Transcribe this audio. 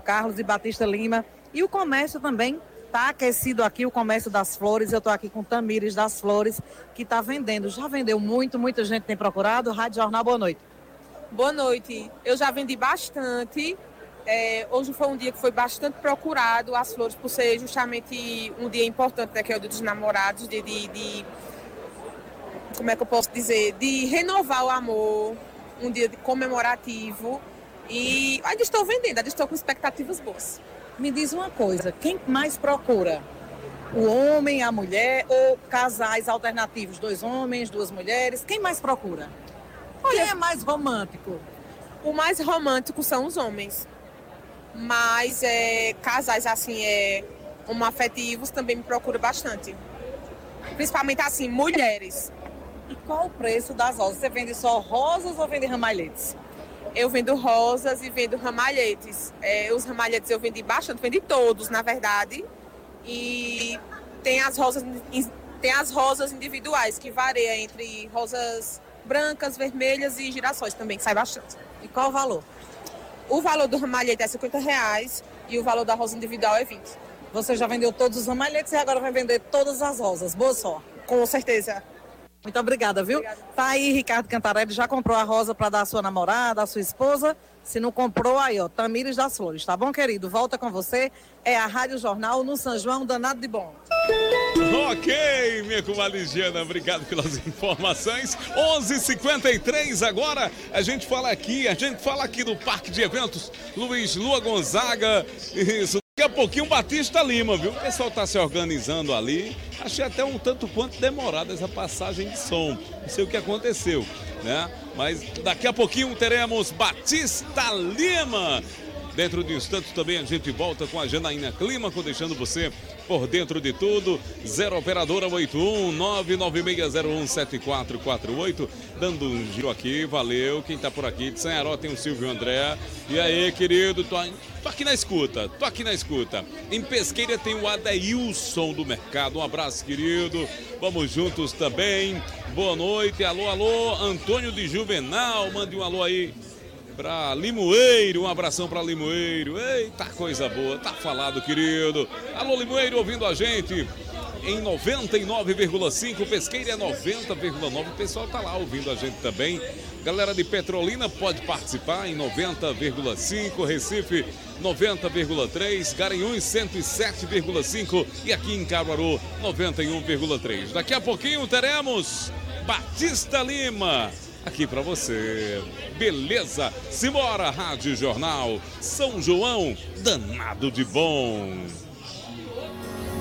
Carlos e Batista Lima. E o comércio também está aquecido aqui, o comércio das flores. Eu estou aqui com Tamires das Flores, que está vendendo. Já vendeu muito, muita gente tem procurado. Rádio Jornal, boa noite. Boa noite. Eu já vendi bastante. Hoje foi um dia que foi bastante procurado as flores, por ser justamente um dia importante, né, que é o Dia dos Namorados, como é que eu posso dizer? De renovar o amor, um dia comemorativo. E ainda estou vendendo, ainda estou com expectativas boas. Me diz uma coisa, quem mais procura? O homem, a mulher ou casais alternativos? 2 homens, 2 mulheres? Quem mais procura? Quem é mais romântico? O mais romântico são os homens. Mas casais assim, homoafetivos também me procuram bastante. Principalmente assim, mulheres. E qual o preço das rosas? Você vende só rosas ou vende ramalhetes? Eu vendo rosas e vendo ramalhetes. Os ramalhetes eu vendi bastante, vendi todos, na verdade. E tem as rosas individuais, que varia entre rosas brancas, vermelhas e girassóis também, que sai bastante. E qual o valor? O valor do ramalhete é R$50 e o valor da rosa individual é 20. Você já vendeu todos os ramalhetes e agora vai vender todas as rosas. Boa sorte. Com certeza. Muito obrigada, viu? Obrigada. Tá aí, Ricardo Cantarelli, já comprou a rosa para dar à sua namorada, à sua esposa? Se não comprou, aí, ó, Tamires das Flores, tá bom, querido? Volta com você, é a Rádio Jornal no São João, danado de bom. Ok, minha comadre Giana, obrigado pelas informações. 11h53 agora, a gente fala aqui do Parque de Eventos Luiz Lua Gonzaga, isso. Daqui a pouquinho o Batista Lima, viu? O pessoal tá se organizando ali. Achei até um tanto quanto demorada essa passagem de som. Não sei o que aconteceu, né? Mas daqui a pouquinho teremos Batista Lima. Dentro de instantes também a gente volta com a Janaína Clímaco, deixando você por dentro de tudo. 0 operadora 81 996017448. Dando um giro aqui, valeu. Quem tá por aqui de Sanharó tem o Silvio André. E aí, querido, tô aqui na escuta, Em Pesqueira tem o Adeilson do Mercado. Um abraço, querido. Vamos juntos também. Boa noite. Alô, Antônio de Juvenal. Mande um alô aí para Limoeiro, um abração para Limoeiro. Eita, coisa boa, tá falado, querido. Alô, Limoeiro, ouvindo a gente em 99,5, Pesqueira é 90,9. O pessoal tá lá ouvindo a gente também. Galera de Petrolina pode participar em 90,5, Recife 90,3, Garanhuns 107,5 e aqui em Caruaru 91,3. Daqui a pouquinho teremos Batista Lima aqui pra você. Beleza? Simbora, Rádio Jornal São João, danado de bom.